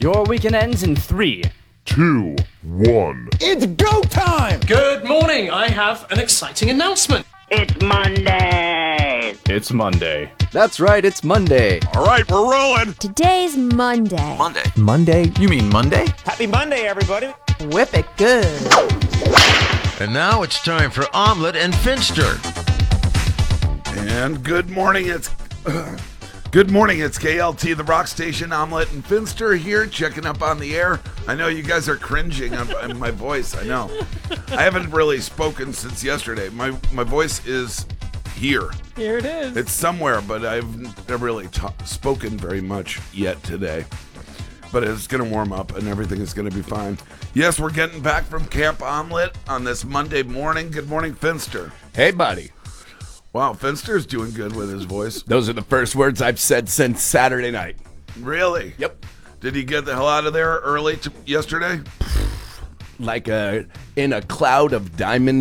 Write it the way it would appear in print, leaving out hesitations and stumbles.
Your weekend ends in 3, 2, 1. It's go time! Good morning. I have an exciting announcement. It's Monday. It's Monday. That's right, it's Monday. All right, we're rolling. Today's Monday. Monday? You mean Monday? Happy Monday, everybody. Whip it good. And now it's time for Omelet and Finster. And good morning, it's KLT, the Rock Station. Omelet and Finster here, checking up on the air. I know you guys are cringing on my voice, I know. I haven't really spoken since yesterday. My voice is here. Here it is. It's somewhere, but I've never really spoken very much yet today. But it's going to warm up and everything is going to be fine. Yes, we're getting back from Camp Omelet on this Monday morning. Good morning, Finster. Hey, buddy. Wow, Finster's doing good with his voice. Those are the first words I've said since Saturday night. Really? Yep. Did he get the hell out of there early yesterday? Like in a cloud of diamond